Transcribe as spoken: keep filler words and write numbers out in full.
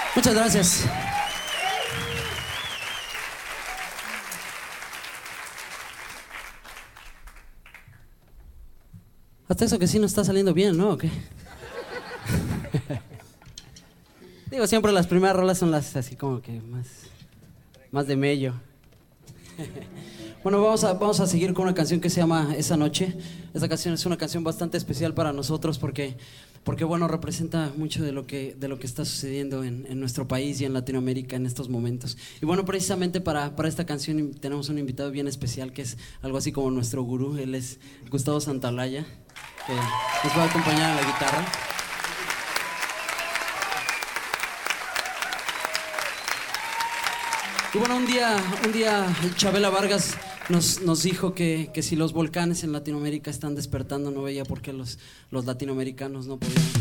Muchas gracias. Hasta eso que sí nos está saliendo bien, ¿no? ¿O qué? Digo, siempre las primeras rolas son las así como que más, más de mello. Bueno, vamos a, vamos a seguir con una canción que se llama Esa Noche. Esta canción es una canción bastante especial para nosotros porque, porque bueno, representa mucho de lo que, de lo que está sucediendo en, en nuestro país y en Latinoamérica en estos momentos. Y bueno, precisamente para, para esta canción tenemos un invitado bien especial que es algo así como nuestro gurú. Él es Gustavo Santaolalla, que nos va a acompañar en la guitarra. Y bueno, un día, un día Chabela Vargas nos, nos dijo que, que si los volcanes en Latinoamérica están despertando, no veía por qué los, los latinoamericanos no podían.